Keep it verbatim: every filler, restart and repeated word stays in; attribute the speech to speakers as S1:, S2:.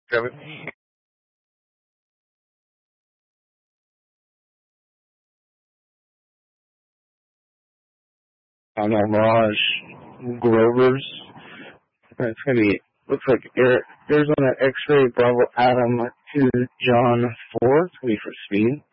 S1: seventeen. On the Mirage Grovers. It's going to be, looks like Arizona X-Ray Bravo Adam to John four. It's going to be for speed.